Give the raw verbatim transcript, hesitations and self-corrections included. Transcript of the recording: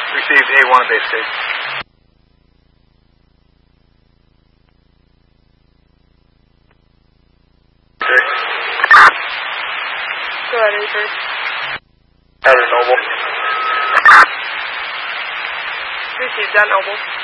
Received A one at base state. Go ahead, A three. Heather Noble. Received that, Noble.